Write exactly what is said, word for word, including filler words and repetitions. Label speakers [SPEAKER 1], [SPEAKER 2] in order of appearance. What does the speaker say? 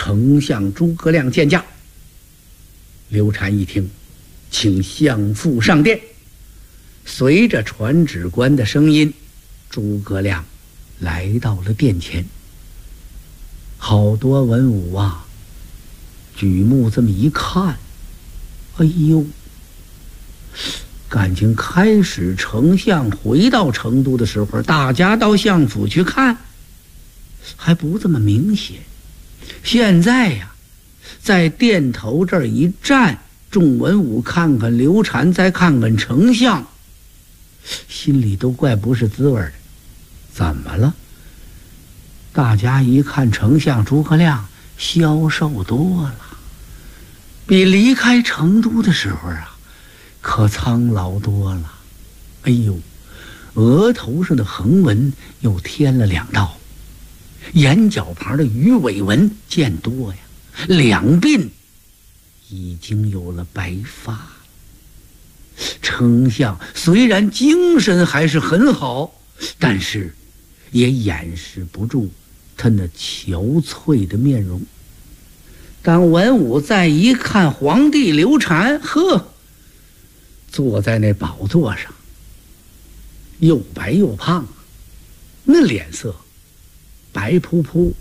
[SPEAKER 1] 丞相诸葛亮见驾。刘禅一听，请相父上殿。随着传旨官的声音，诸葛亮来到了殿前。好多文武啊，举目这么一看，哎呦，感情开始丞相回到成都的时候，大家到相府去看还不这么明显。现在呀，在殿头这儿一站，众文武看看刘禅，再看看丞相，心里都怪不是滋味的。怎么了？大家一看丞相诸葛亮消瘦多了，比离开成都的时候啊可苍老多了。哎呦，额头上的横纹又添了两道，眼角旁的鱼尾纹见多呀，两鬓已经有了白发了。丞相虽然精神还是很好，但是也掩饰不住他那憔悴的面容。当文武再一看皇帝刘禅，呵，坐在那宝座上，又白又胖，那脸色白扑扑，